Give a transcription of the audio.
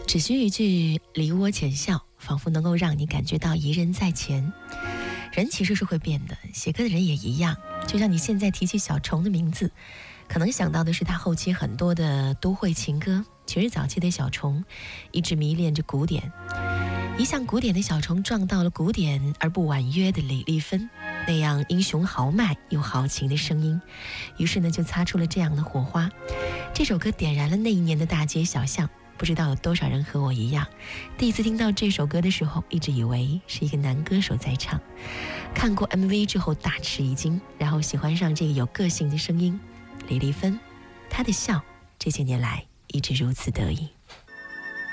只需一句梨涡浅笑，仿佛能够让你感觉到宜人在前。人其实是会变的，写歌的人也一样。就像你现在提起小虫的名字，可能想到的是他后期很多的都会情歌，其实早期的小虫一直迷恋着古典。一向古典的小虫撞到了古典而不婉约的李丽芬，那样英雄豪迈又豪情的声音，于是呢就擦出了这样的火花。这首歌点燃了那一年的大街小巷，不知道有多少人和我一样，第一次听到这首歌的时候，一直以为是一个男歌手在唱，看过 MV 之后大吃一惊，然后喜欢上这个有个性的声音。李丽芬，她的笑这些年来一直如此得意。